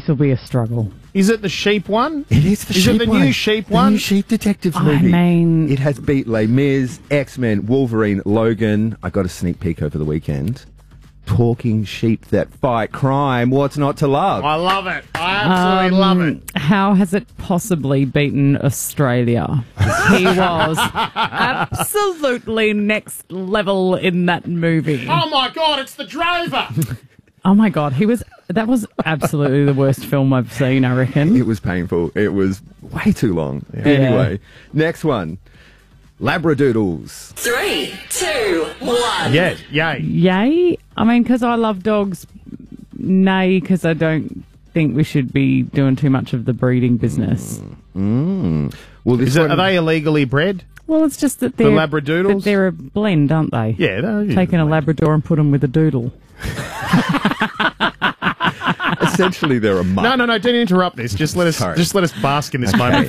This will be a struggle. Is it the sheep one? It is the sheep one. Is it the new sheep one? The new Sheep Detectives I movie. mean- It has beat Les Mis, X-Men, Wolverine, Logan. I got a sneak peek over the weekend. Talking sheep that fight crime. What's not to love? I love it. I absolutely love it. How has it possibly beaten Australia? He was absolutely next level in that movie. Oh my God, it's the Drover. Oh my God, that was absolutely the worst film I've seen, I reckon. It was painful. It was way too long. Anyway, next one. Labradoodles. 3, 2, 1. Yeah, yay. Yay? I mean, because I love dogs. Nay, because I don't think we should be doing too much of the breeding business. Well, this Are they illegally bred? Well, it's just that The they're Labradoodles? that they're a blend, aren't they? Yeah, they're Taking a Labrador and put them with a doodle. essentially they're a mutt. No, don't interrupt this. Just let us Sorry. bask in this moment.